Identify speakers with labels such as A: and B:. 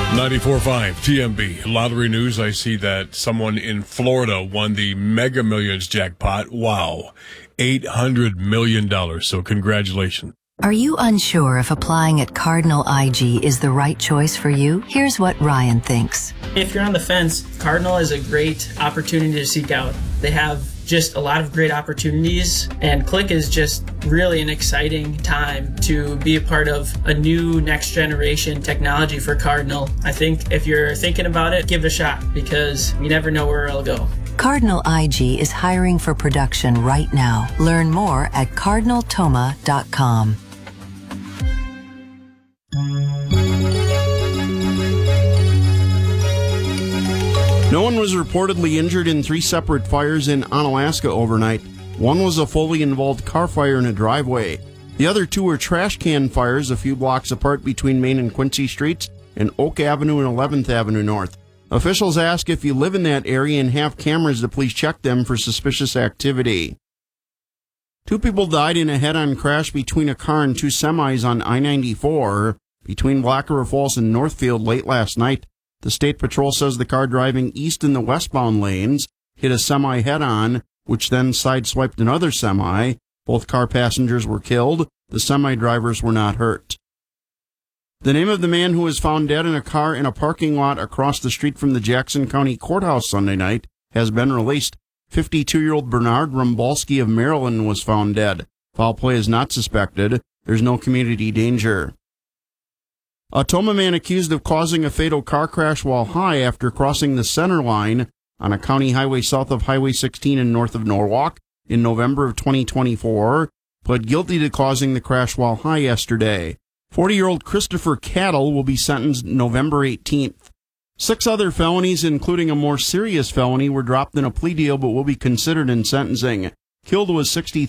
A: 94.5 TMB Lottery News. I see that someone in Florida won the Mega Millions jackpot. Wow. $800 million. So congratulations.
B: Are you unsure if applying at Cardinal IG is the right choice for you? Here's what Ryan thinks.
C: If you're on the fence, Cardinal is a great opportunity to seek out. They have just a lot of great opportunities, and Click is just really an exciting time to be a part of a new next generation technology for Cardinal. I think if you're thinking about it, give it a shot, because you never know where it'll go.
B: Cardinal IG is hiring for production right now. Learn more at cardinaltoma.com.
D: No one was reportedly injured in 3 separate fires in Onalaska overnight. One was a fully involved car fire in a driveway. The other 2 were trash can fires a few blocks apart between Main and Quincy Streets and Oak Avenue and 11th Avenue North. Officials ask if you live in that area and have cameras to please check them for suspicious activity. 2 people died in a head-on crash between a car and 2 semis on I-94 between Black River Falls and Northfield late last night. The State Patrol says the car driving east in the westbound lanes hit a semi head-on, which then sideswiped another semi. Both car passengers were killed. The semi drivers were not hurt. The name of the man who was found dead in a car in a parking lot across the street from the Jackson County Courthouse Sunday night has been released. 52-year-old Bernard Rumbalski of Maryland was found dead. Foul play is not suspected. There's no community danger. A Toma man accused of causing a fatal car crash while high after crossing the center line on a county highway south of Highway 16 and north of Norwalk in November of 2024 pled guilty to causing the crash while high yesterday. 40-year-old Christopher Cattle will be sentenced November 18th. 6 other felonies, including a more serious felony, were dropped in a plea deal but will be considered in sentencing. Killed was